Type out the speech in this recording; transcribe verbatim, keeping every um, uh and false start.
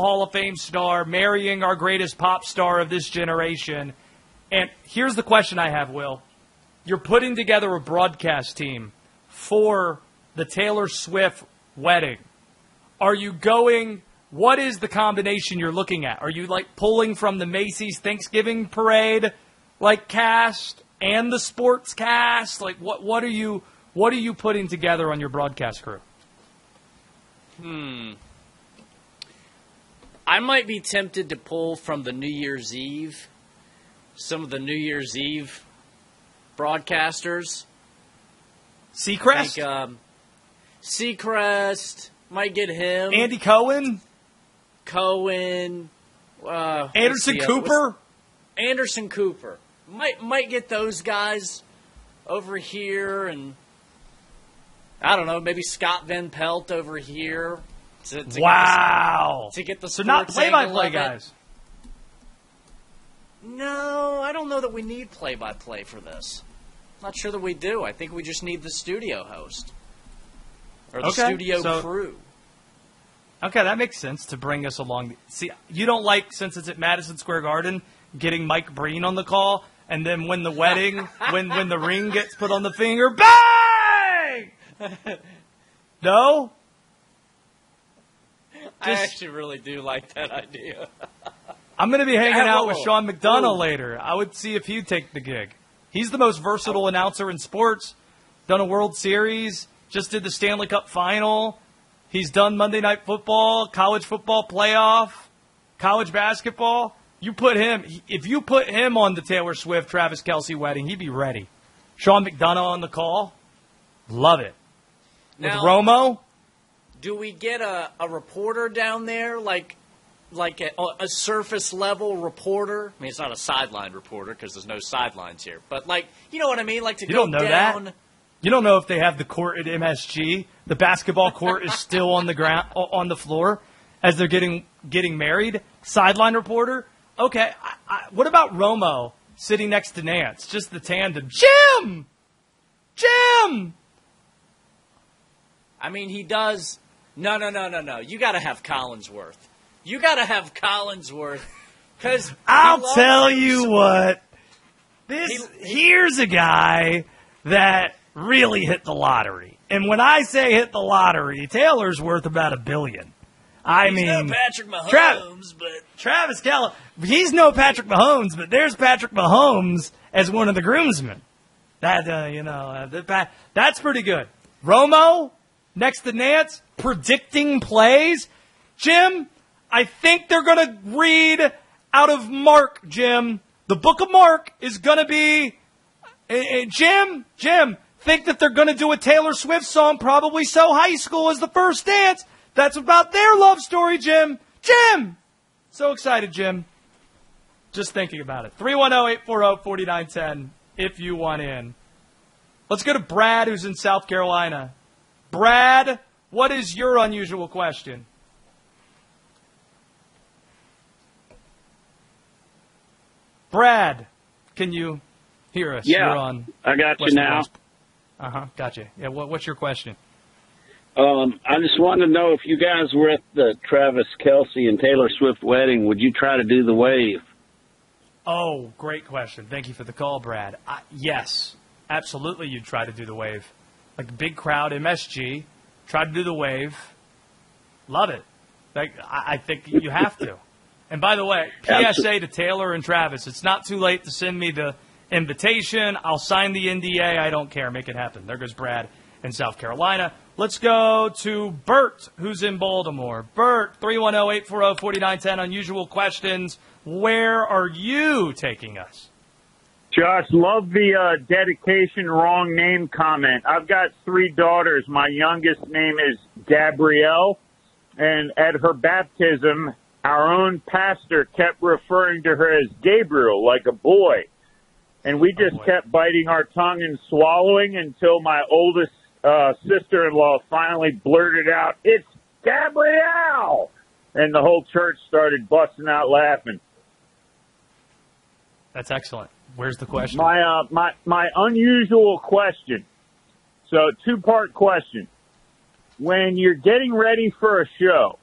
Hall of Fame star, marrying our greatest pop star of this generation. And here's the question I have, Will. You're putting together a broadcast team for the Taylor Swift wedding. Are you going, what is the combination you're looking at? Are you like pulling from the Macy's Thanksgiving Parade like cast and the sports cast? Like what what are you what are you putting together on your broadcast crew? Hmm. I might be tempted to pull from the New Year's Eve, some of the New Year's Eve broadcasters. Seacrest? Like, um, Seacrest, might get him. Andy Cohen? Cohen. Uh, Anderson Cooper? Anderson Cooper. Might might get those guys over here, and I don't know, maybe Scott Van Pelt over here. To, to wow. Get the, to get the so not play-by-play guys. No, I don't know that we need play-by-play for this. Not sure that we do. I think we just need the studio host. Or the okay, studio so, crew. Okay, that makes sense to bring us along. See, you don't like, since it's at Madison Square Garden, getting Mike Breen on the call, and then when the wedding, when, when the ring gets put on the finger, bang! No? I actually really do like that idea. I'm going to be hanging yeah, out whoa, with Sean McDonough whoa. later. I would see if he'd take the gig. He's the most versatile announcer in sports. Done a World Series. Just did the Stanley Cup Final. He's done Monday Night Football, college football playoff, college basketball. You put him, if you put him on the Taylor Swift, Travis Kelce wedding, he'd be ready. Sean McDonough on the call. Love it. With Now, Romo. Do we get a, a reporter down there, like like a, a surface level reporter? I mean, it's not a sideline reporter because there's no sidelines here. But like, you know what I mean? Like to you go don't know down. That. You don't know if they have the court at M S G. The basketball court is still on the ground, on the floor, as they're getting getting married. Sideline reporter. Okay. I, I, what about Romo sitting next to Nance? Just the tandem. Jim. Jim. I mean, he does. No, no, no, no, no. You got to have Collinsworth. You got to have Collinsworth. Because I'll tell you what. This he, here's a guy that really hit the lottery. And when I say hit the lottery, Taylor's worth about a billion. I he's mean, no Patrick Mahomes, Tra- but Travis Kelce. He's no Patrick Mahomes, but there's Patrick Mahomes as one of the groomsmen. That uh, you know, uh, that, that's pretty good. Romo next to Nance, predicting plays. Jim, I think they're going to read out of Mark, Jim. The book of Mark is going to be, uh, uh, Jim, Jim, think that they're going to do a Taylor Swift song, probably So High School as the first dance. That's about their love story, Jim. Jim! So excited, Jim. Just thinking about it. three one zero, eight four zero, four nine one zero if you want in. Let's go to Brad, who's in South Carolina. Brad, what is your unusual question? Brad, can you hear us? Yeah, You're on I got you Western now. West. Uh-huh, gotcha. Yeah, what, what's your question? Um, I just wanted to know if you guys were at the Travis Kelce and Taylor Swift wedding, would you try to do the wave? Oh, great question. Thank you for the call, Brad. Uh, yes, absolutely you'd try to do the wave. Like big crowd, M S G, try to do the wave. Love it. Like, I, I think you have to. And by the way, P S A to Taylor and Travis, it's not too late to send me the invitation. I'll sign the N D A. I don't care. Make it happen. There goes Brad in South Carolina. Let's go to Bert, who's in Baltimore. Bert, three one zero, eight four zero, four nine one zero, unusual questions. Where are you taking us? Josh, love the uh, dedication wrong name comment. I've got three daughters. My youngest name is Gabrielle, and at her baptism, our own pastor kept referring to her as Gabriel, like a boy. And we just oh kept biting our tongue and swallowing until my oldest uh, sister-in-law finally blurted out, "It's Gabrielle!" And the whole church started busting out laughing. That's excellent. Where's the question? My uh, my my unusual question. So two part question. When you're getting ready for a show,